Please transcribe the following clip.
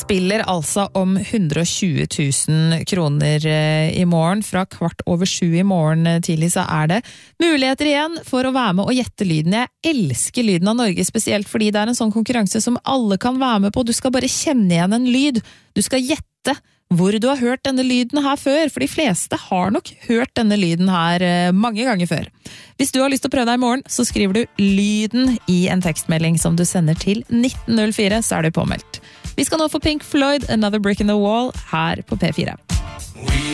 spiller altså om 120 000 kroner I morgen. Fra 6:15 I morgen tidlig så det muligheter igjen for å være med og gjette lyden. Jeg elsker lyden av Norge, spesielt fordi det en sånn konkurranse som alle kan være med på. Du skal bare kjenne igjen en lyd. Du skal gjette hvor du har hørt denne lyden her før, for de fleste har nok hørt denne lyden her mange ganger før. Hvis du har lyst til å prøve deg I morgen, så skriver du lyden I en tekstmelding som du sender til 1904, så du påmeldt. Vi skal nå få Pink Floyd, Another Brick in the Wall, her på P4.